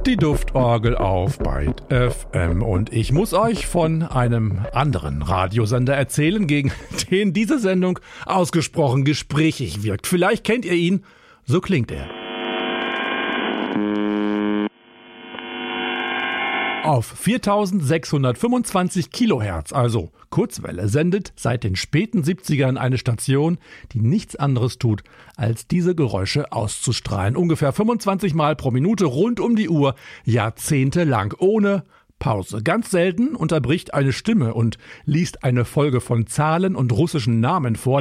Die Duftorgel auf Byte FM und ich muss euch von einem anderen Radiosender erzählen, gegen den diese Sendung ausgesprochen gesprächig wirkt. Vielleicht kennt ihr ihn, so klingt er. Auf 4625 Kilohertz, also Kurzwelle, sendet seit den späten 70ern eine Station, die nichts anderes tut, als diese Geräusche auszustrahlen. Ungefähr 25 Mal pro Minute, rund um die Uhr, jahrzehntelang, ohne Pause. Ganz selten unterbricht eine Stimme und liest eine Folge von Zahlen und russischen Namen vor.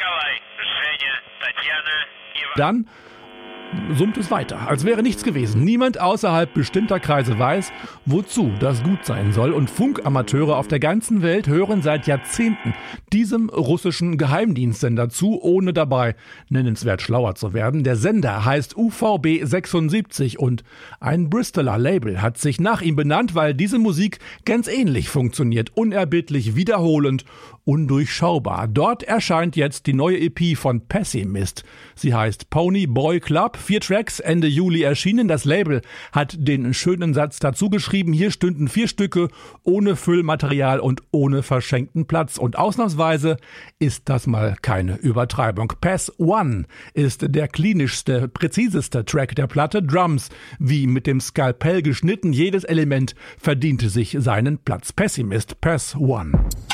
Dann summt es weiter, als wäre nichts gewesen. Niemand außerhalb bestimmter Kreise weiß, wozu das gut sein soll. Und Funkamateure auf der ganzen Welt hören seit Jahrzehnten diesem russischen Geheimdienstsender zu, ohne dabei nennenswert schlauer zu werden. Der Sender heißt UVB 76 und ein Bristoler Label hat sich nach ihm benannt, weil diese Musik ganz ähnlich funktioniert. Unerbittlich, wiederholend, undurchschaubar. Dort erscheint jetzt die neue EP von Pessimist. Sie heißt Pony Boy Club. 4 Tracks, Ende Juli erschienen. Das Label hat den schönen Satz dazu geschrieben, hier stünden 4 Stücke ohne Füllmaterial und ohne verschenkten Platz. Und ausnahmsweise ist das mal keine Übertreibung. Pass One ist der klinischste, präziseste Track der Platte. Drums wie mit dem Skalpell geschnitten. Jedes Element verdiente sich seinen Platz. Pessimist, Pass One.